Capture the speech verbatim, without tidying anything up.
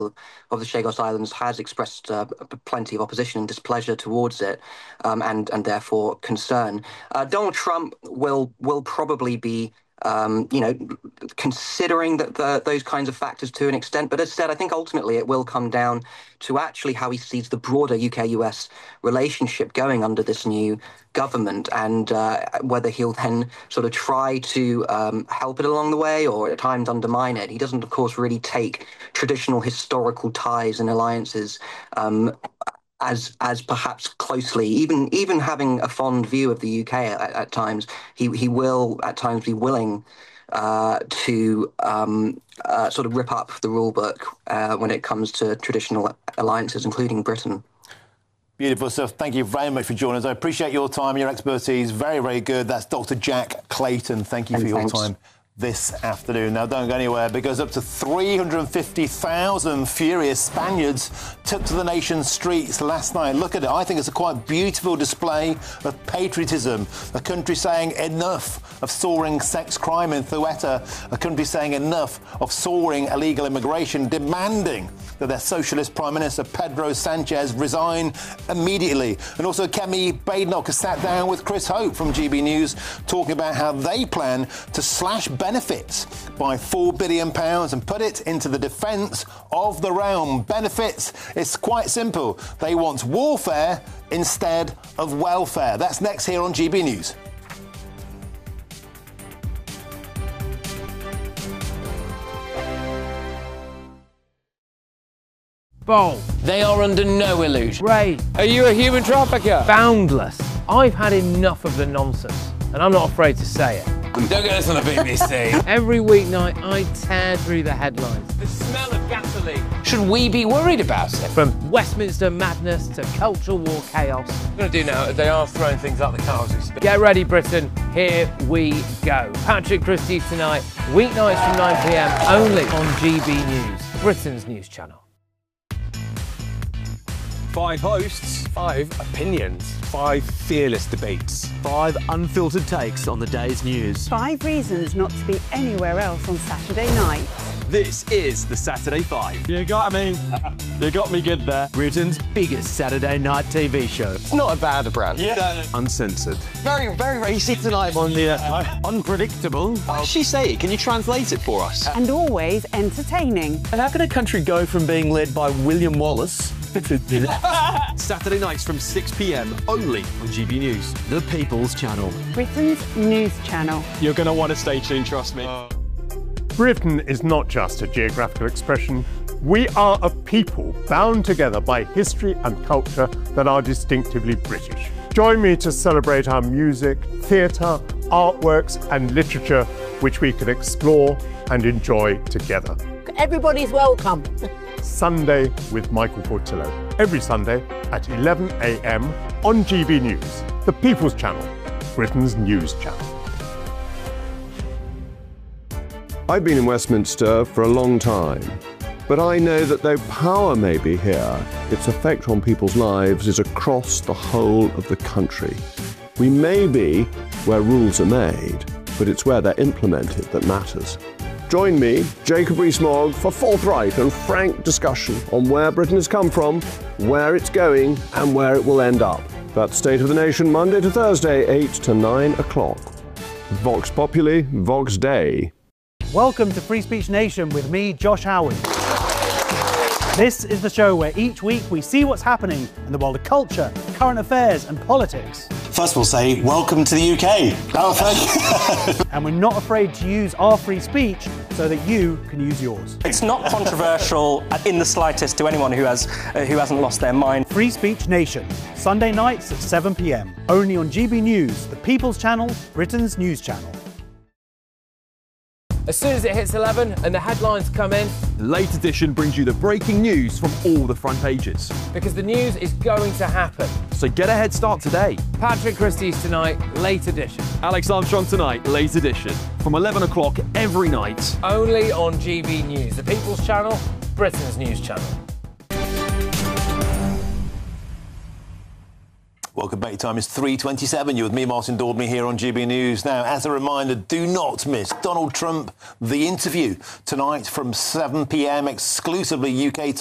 of the Chagos Islands has expressed uh, plenty of opposition and displeasure towards it, um, and and therefore concern. Uh, Donald Trump will will probably be, um, you know, considering that the, those kinds of factors to an extent. But as I said, I think ultimately it will come down to actually how he sees the broader U K U S relationship going under this new government, and uh, whether he'll then sort of try to um, help it along the way or at times undermine it. He doesn't, of course, really take traditional historical ties and alliances um, as as perhaps closely, even even having a fond view of the U K at, at times. He he will at times be willing uh, to um, uh, sort of rip up the rule book uh, when it comes to traditional alliances, including Britain. Beautiful stuff. Thank you very much for joining us. I appreciate your time, your expertise. Very, very good. That's Doctor Jack Clayton. Thank you for your time this afternoon. Now, don't go anywhere, because up to three hundred fifty thousand furious Spaniards took to the nation's streets last night. Look at it. I think it's a quite beautiful display of patriotism. A country saying enough of soaring sex crime in Ceuta. A country saying enough of soaring illegal immigration, demanding that their socialist Prime Minister Pedro Sanchez resign immediately. And also Kemi Badenoch has sat down with Chris Hope from G B News, talking about how they plan to slash benefits by four billion pounds and put it into the defence of the realm. Benefits, it's quite simple. They want warfare instead of welfare. That's next here on G B News. Bold. They are under no illusion. Ray. Are you a human trafficker? Boundless. I've had enough of the nonsense, and I'm not afraid to say it. Don't get this on the B B C. Every weeknight, I tear through the headlines. The smell of gasoline. Should we be worried about it? From Westminster madness to cultural war chaos. What I'm going to do now is they are throwing things out the car as we speak. Get ready, Britain. Here we go. Patrick Christys tonight, weeknights from nine p m, only on G B News, Britain's news channel. Five hosts, five opinions, five fearless debates, five unfiltered takes on the day's news. Five reasons not to be anywhere else on Saturday night. This is the Saturday Five. You got me. You got me good there. Britain's biggest Saturday night T V show. It's not a bad brand. Yeah. Uncensored. Very, very racy tonight on the uh, unpredictable. What did she say? Can you translate it for us? And always entertaining. And how can a country go from being led by William Wallace Saturday nights from six p m only on G B News. The People's Channel. Britain's news channel. You're going to want to stay tuned, trust me. Uh. Britain is not just a geographical expression. We are a people bound together by history and culture that are distinctively British. Join me to celebrate our music, theatre, artworks and literature, which we can explore and enjoy together. Everybody's welcome. Sunday with Michael Portillo. Every Sunday at eleven a m on G B News, the People's Channel, Britain's news channel. I've been in Westminster for a long time, but I know that though power may be here, its effect on people's lives is across the whole of the country. We may be where rules are made, but it's where they're implemented that matters. Join me, Jacob Rees-Mogg, for forthright and frank discussion on where Britain has come from, where it's going, and where it will end up. That's State of the Nation, Monday to Thursday, eight to nine o'clock. Vox Populi, Vox Dei. Welcome to Free Speech Nation with me, Josh Howard. This is the show where each week we see what's happening in the world of culture, current affairs and politics. First we'll say, welcome to the U K. Oh, thank you. And we're not afraid to use our free speech so that you can use yours. It's not controversial in the slightest to anyone who, has, uh, who hasn't lost their mind. Free Speech Nation, Sunday nights at seven p m, only on G B News, the People's Channel, Britain's news channel. As soon as it hits eleven and the headlines come in, the Late Edition brings you the breaking news from all the front pages. Because the news is going to happen. So get a head start today. Patrick Christys tonight, Late Edition. Alex Armstrong tonight, Late Edition. From eleven o'clock every night. Only on G B News, the People's Channel, Britain's news channel. Welcome back. Your time is three twenty-seven. You're with me, Martin Dordney, here on G B News. Now, as a reminder, do not miss Donald Trump, The Interview, tonight from seven p m, exclusively U K time.